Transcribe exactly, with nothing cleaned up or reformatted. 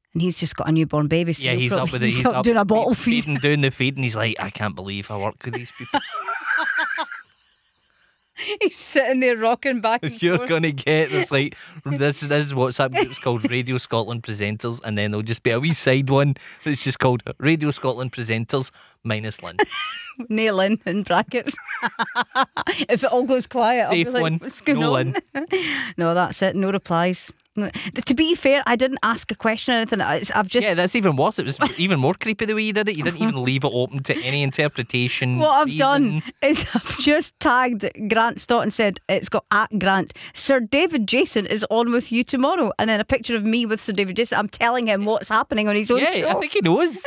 And he's just got a newborn baby. So yeah, he's probably, up with it. He's, He's up, up doing a bottle feed. feeding, doing the feed, and he's like, I can't believe I work with these people. He's sitting there rocking back and You're forth. gonna get this like this. This is WhatsApp group's called Radio Scotland Presenters, and then there'll just be a wee side one that's just called Radio Scotland Presenters minus Lynn. Nail in in brackets. If it all goes quiet, Safe I'll be like, one, what's going no on? Lynn. No, that's it. No replies. To be fair, I didn't ask a question or anything. I- I've just Yeah, that's even worse. It was even more creepy the way you did it. You didn't even leave it open to any interpretation. what I've reason. done is I've just tagged Grant Stott and said it's got at Grant. Sir David Jason is on with you tomorrow, and then a picture of me with Sir David Jason. I'm telling him what's happening on his own Yeah, show. I think he knows.